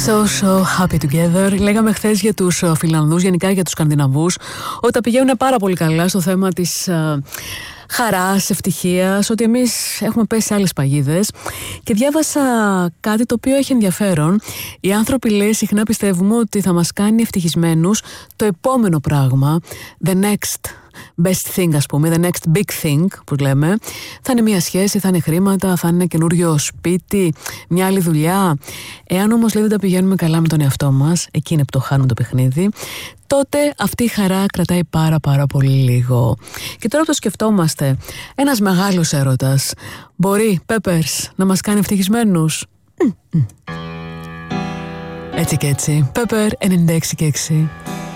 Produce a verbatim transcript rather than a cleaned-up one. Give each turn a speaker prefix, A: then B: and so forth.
A: So, so happy together. Λέγαμε χθες για τους uh, Φιλανδούς, γενικά για τους Σκανδιναβούς, ότι τα πηγαίνουν πάρα πολύ καλά στο θέμα της uh, χαράς, ευτυχίας, ότι εμείς έχουμε πέσει σε άλλες παγίδες. Και διάβασα κάτι το οποίο έχει ενδιαφέρον. Οι άνθρωποι, λέει, συχνά πιστεύουμε ότι θα μας κάνει ευτυχισμένους το επόμενο πράγμα, the next best thing, ας πούμε, the next big thing που λέμε. Θα είναι μια σχέση, θα είναι χρήματα, θα είναι ένα καινούριο σπίτι, μια άλλη δουλειά. Εάν όμως, λέει, δεν τα πηγαίνουμε καλά με τον εαυτό μας, εκεί είναι που το χάνουμε το παιχνίδι, τότε αυτή η χαρά κρατάει πάρα πάρα πολύ λίγο. Και τώρα που το σκεφτόμαστε, ένας μεγάλος έρωτας μπορεί, Peppers, να μας κάνει ευτυχισμένους? Έτσι και έτσι. Pepper ενενήντα έξι και έξι.